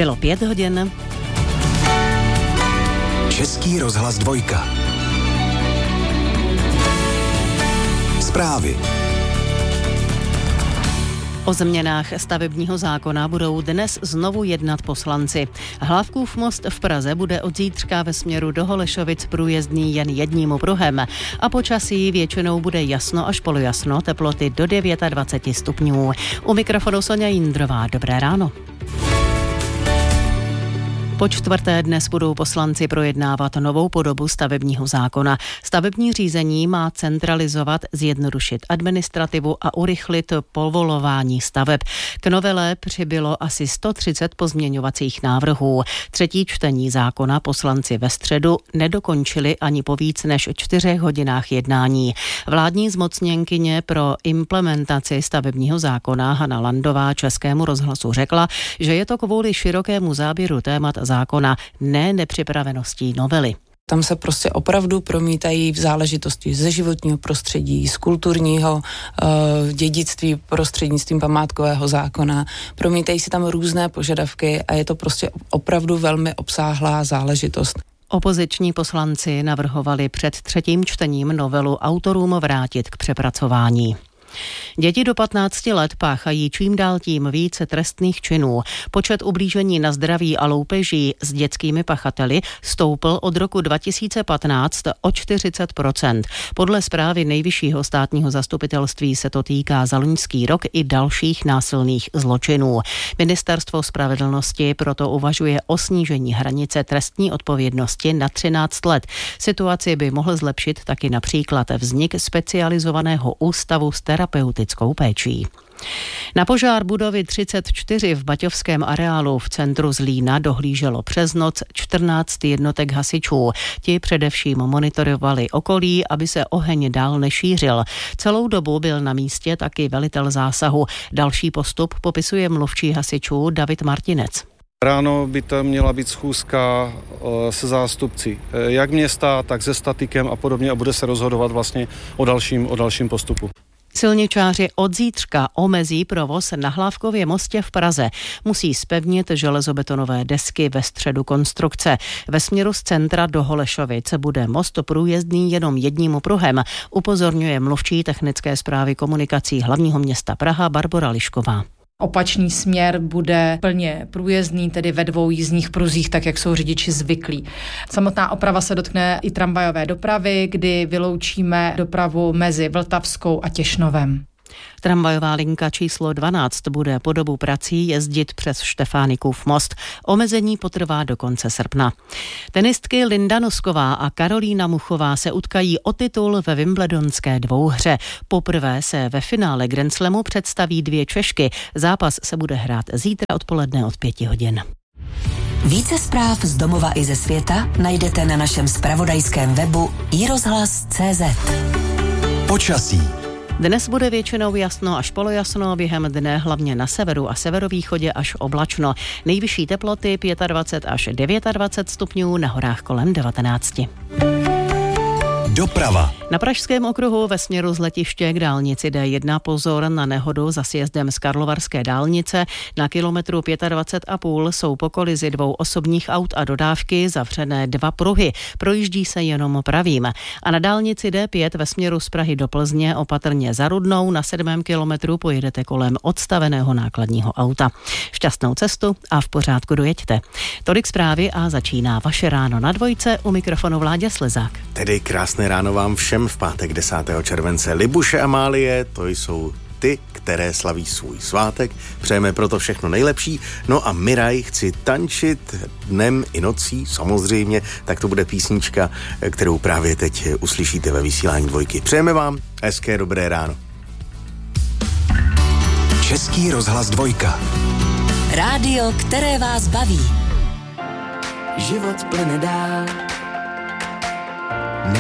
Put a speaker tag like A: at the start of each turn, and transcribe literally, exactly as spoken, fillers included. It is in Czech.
A: Bylo pět hodin.
B: Český rozhlas dvojka. Zprávy.
A: O změnách stavebního zákona budou dnes znovu jednat poslanci. Hlávkův most v Praze bude od zítřka ve směru do Holešovic průjezdný jen jedním pruhem a počasí většinou bude jasno až polojasno, teploty do dvacet devět stupňů. U mikrofonu Soňa Jindrová, dobré ráno. Po čtvrté dnes budou poslanci projednávat novou podobu stavebního zákona. Stavební řízení má centralizovat, zjednodušit administrativu a urychlit povolování staveb. K novele přibylo asi sto třicet pozměňovacích návrhů. Třetí čtení zákona poslanci ve středu nedokončili ani po víc než čtyřech hodinách jednání. Vládní zmocněnkyně pro implementaci stavebního zákona Hana Landová Českému rozhlasu řekla, že je to kvůli širokému záběru témat zákona, ne nepřipraveností novely.
C: Tam se prostě opravdu promítají v záležitosti ze životního prostředí, z kulturního uh, dědictví prostřednictvím památkového zákona. Promítají se tam různé požadavky a je to prostě opravdu velmi obsáhlá záležitost.
A: Opoziční poslanci navrhovali před třetím čtením novelu autorům vrátit k přepracování. Děti do patnácti let páchají čím dál tím více trestných činů. Počet ublížení na zdraví a loupeží s dětskými pachateli stoupl od roku dva tisíce patnáct o čtyřicet procent. Podle zprávy Nejvyššího státního zastupitelství se to týká za loňský rok i dalších násilných zločinů. Ministerstvo spravedlnosti proto uvažuje o snížení hranice trestní odpovědnosti na třináct let. Situaci by mohl zlepšit taky například vznik specializovaného ústavu s terapeutickou péčí. Na požár budovy třicet čtyři v Baťovském areálu v centru Zlína dohlíželo přes noc čtrnáct jednotek hasičů. Ti především monitorovali okolí, aby se oheň dál nešířil. Celou dobu byl na místě taky velitel zásahu. Další postup popisuje mluvčí hasičů David Martinec.
D: Ráno by to měla být schůzka se zástupci jak města, tak se statikem a podobně a bude se rozhodovat vlastně o dalším, o dalším postupu.
A: Silničáři od zítřka omezí provoz na Hlávkově mostě v Praze. Musí zpevnit železobetonové desky ve středu konstrukce. Ve směru z centra do Holešovic bude most průjezdný jenom jedním pruhem, upozorňuje mluvčí technické správy komunikací hlavního města Praha Barbora Lišková.
E: Opačný směr bude plně průjezdný, tedy ve dvou jízdních pruzích, tak jak jsou řidiči zvyklí. Samotná oprava se dotkne i tramvajové dopravy, kdy vyloučíme dopravu mezi Vltavskou a Těšnovem.
A: Tramvajová linka číslo dvanáct bude po dobu prací jezdit přes Štefánikův most. Omezení potrvá do konce srpna. Tenistky Linda Nosková a Karolína Muchová se utkají o titul ve wimbledonské dvouhře. Poprvé se ve finále Grand Slamu představí dvě Češky. Zápas se bude hrát zítra odpoledne od pěti hodin.
F: Více zpráv z domova i ze světa najdete na našem zpravodajském webu i rozhlas tečka cé zet.
B: Počasí.
A: Dnes bude většinou jasno až polojasno, během dne hlavně na severu a severovýchodě až oblačno. Nejvyšší teploty dvacet pět až dvacet devět stupňů, na horách kolem devatenáct.
B: Doprava.
A: Na Pražském okruhu ve směru z letiště k dálnici dé jedna pozor na nehodu za sjezdem z Karlovarské dálnice. Na kilometru dvacet pět a půl jsou po kolizi dvou osobních aut a dodávky zavřené dva pruhy. Projíždí se jenom pravým. A na dálnici dé pět ve směru z Prahy do Plzně opatrně za Rudnou na sedmém kilometru pojedete kolem odstaveného nákladního auta. Šťastnou cestu a v pořádku dojeďte. Tolik zprávy a začíná vaše ráno na dvojce, u mikrofonu Vláďa Slezák.
G: Tedy krásné ráno vám všem v pátek desátého července. Libuše a Málie, to jsou ty, které slaví svůj svátek. Přejeme proto všechno nejlepší. No a Miraj, chci tančit dnem i nocí, samozřejmě, tak to bude písnička, kterou právě teď uslyšíte ve vysílání dvojky. Přejeme vám hezké dobré ráno.
B: Český rozhlas dvojka.
F: Rádio, které vás baví.
H: Život plyne dál.